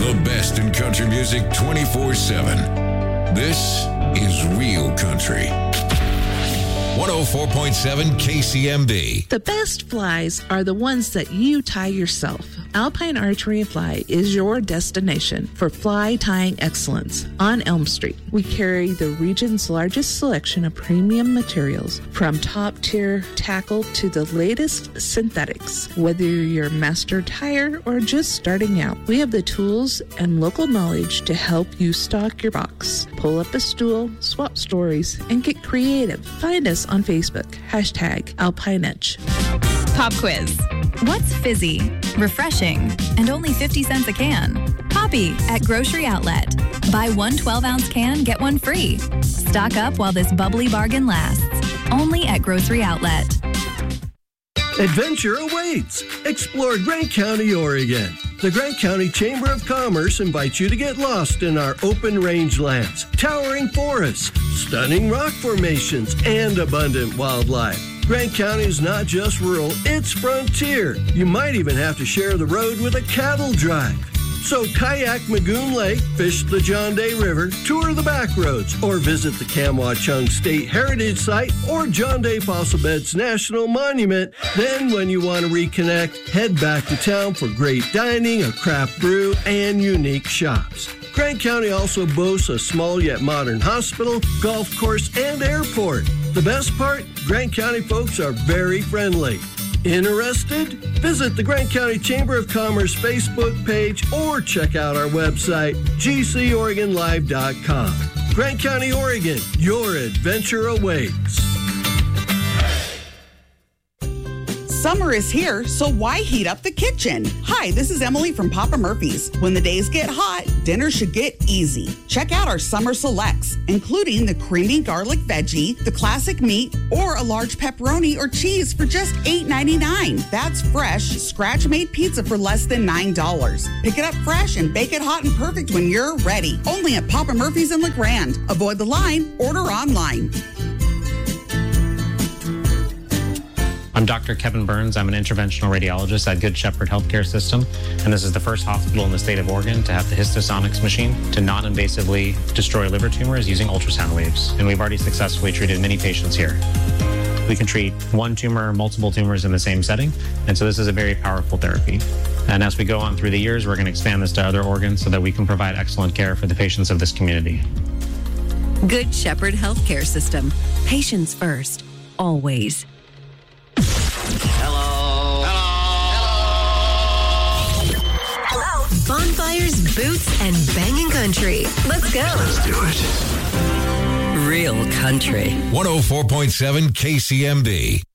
The best in country music 24/7. This is Real Country. 104.7 KCMB. The best flies are the ones that you tie yourself. Alpine Archery and Fly is your destination for fly tying excellence on Elm Street. We carry the region's largest selection of premium materials, from top-tier tackle to the latest synthetics. Whether you're a master tyer or just starting out, we have the tools and local knowledge to help you stock your box. Pull up a stool, swap stories, and get creative. Find us on Facebook, #Alpine Edge. Pop quiz. What's fizzy, refreshing, and only 50 cents a can? Poppy at Grocery Outlet. Buy one 12-ounce can, get one free. Stock up while this bubbly bargain lasts. Only at Grocery Outlet. Adventure awaits. Explore Grant County, Oregon. The Grant County Chamber of Commerce invites you to get lost in our open rangelands, towering forests, stunning rock formations, and abundant wildlife. Grant County is not just rural, it's frontier. You might even have to share the road with a cattle drive. So kayak Magoon Lake, fish the John Day River, tour the back roads, or visit the Kam-Wah-Chung State Heritage Site or John Day Fossil Beds National Monument. Then when you want to reconnect, head back to town for great dining, a craft brew, and unique shops. Grant County also boasts a small yet modern hospital, golf course, and airport. The best part? Grant County folks are very friendly. Interested? Visit the Grant County Chamber of Commerce Facebook page or check out our website, gcoregonlive.com. Grant County, Oregon, your adventure awaits. Summer is here, so why heat up the kitchen? Hi, this is Emily from Papa Murphy's. When the days get hot, dinner should get easy. Check out our summer selects, including the creamy garlic veggie, the classic meat, or a large pepperoni or cheese for just $8.99. That's fresh, scratch-made pizza for less than $9. Pick it up fresh and bake it hot and perfect when you're ready. Only at Papa Murphy's in La Grande. Avoid the line, order online. I'm Dr. Kevin Burns. I'm an interventional radiologist at Good Shepherd Healthcare System, and this is the first hospital in the state of Oregon to have the Histosonics machine to non-invasively destroy liver tumors using ultrasound waves, and we've already successfully treated many patients here. We can treat one tumor, multiple tumors in the same setting, and so this is a very powerful therapy. And as we go on through the years, we're going to expand this to other organs so that we can provide excellent care for the patients of this community. Good Shepherd Healthcare System. Patients first, always. Hello. Bonfires, boots, and banging country. Let's go. Let's do it. Real Country. 104.7 KCMB.